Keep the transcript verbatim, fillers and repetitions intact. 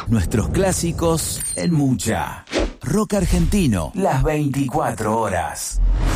nuestros clásicos en Mucha. Rock argentino, las veinticuatro horas.